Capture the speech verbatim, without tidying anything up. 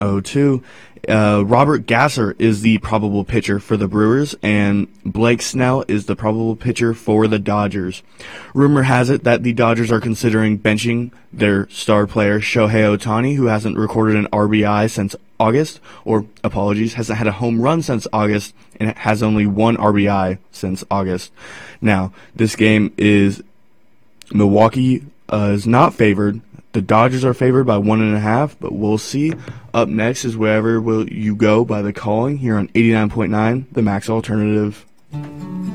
oh two. Uh, Robert Gasser is the probable pitcher for the Brewers, and Blake Snell is the probable pitcher for the Dodgers. Rumor has it that the Dodgers are considering benching their star player Shohei Ohtani, who hasn't recorded an R B I since August, or apologies, hasn't had a home run since August, and has only one R B I since August. Now, this game is Milwaukee uh, is not favored. The Dodgers are favored by one and a half, but we'll see. Up next is Wherever Will You Go by The Calling here on eighty-nine point nine, the Max Alternative.